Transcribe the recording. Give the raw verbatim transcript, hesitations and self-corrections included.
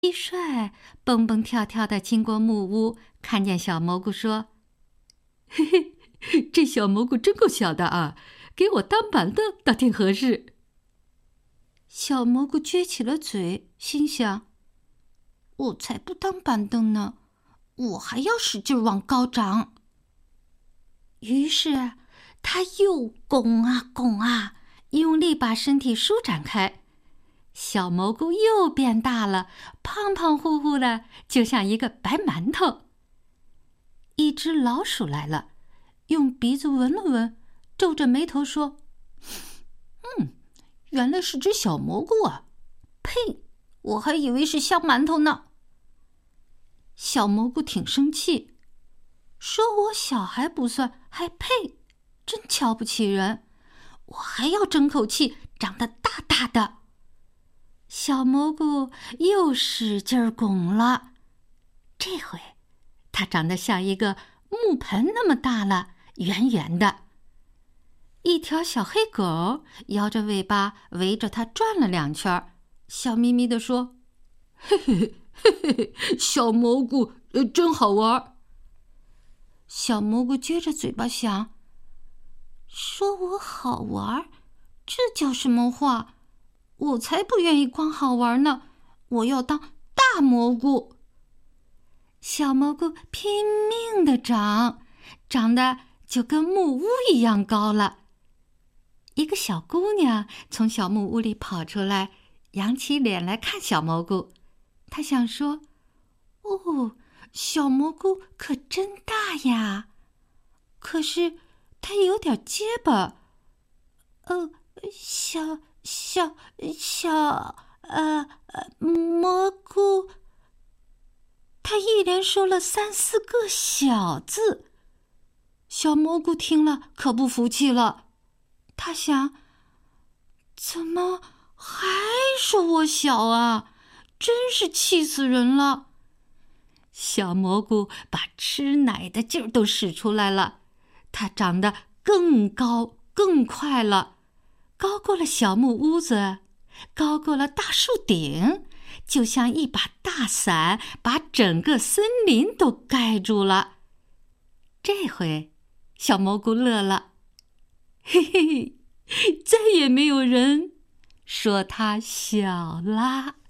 蟋蟀蹦蹦跳跳地经过木屋，看见小蘑菇说：“嘿嘿，这小蘑菇真够小的啊，给我当板凳倒挺合适。”小蘑菇撅起了嘴，心想：“我才不当板凳呢，我还要使劲往高长。”于是他又拱啊拱啊，用力把身体舒展开。小蘑菇又变大了，胖胖乎乎的，就像一个白馒头。一只老鼠来了，用鼻子闻了闻，皱着眉头说：“嗯，原来是只小蘑菇啊！呸，我还以为是香馒头呢。”小蘑菇挺生气，说：“我小还不算，还配，真瞧不起人！我还要争口气，长得大大的。”小蘑菇又使劲拱了，这回它长得像一个木盆那么大了，圆圆的。一条小黑狗摇着尾巴围着它转了两圈，笑眯眯地说：“嘿嘿嘿嘿嘿，小蘑菇、呃、真好玩。”小蘑菇撅着嘴巴想：“说我好玩，这叫什么话？我才不愿意光好玩呢，我要当大蘑菇。”小蘑菇拼命地长，长得就跟木屋一样高了。一个小姑娘从小木屋里跑出来，扬起脸来看小蘑菇。她想说：“哦，小蘑菇可真大呀！”可是她有点结巴。呃，小小小呃呃蘑菇，他一连说了三四个小字。小蘑菇听了可不服气了，他想：怎么还说我小啊？真是气死人了！小蘑菇把吃奶的劲儿都使出来了，它长得更高更快了，高过了小木屋子，高过了大树顶，就像一把大伞，把整个森林都盖住了。这回小蘑菇乐了，嘿嘿，再也没有人说它小啦。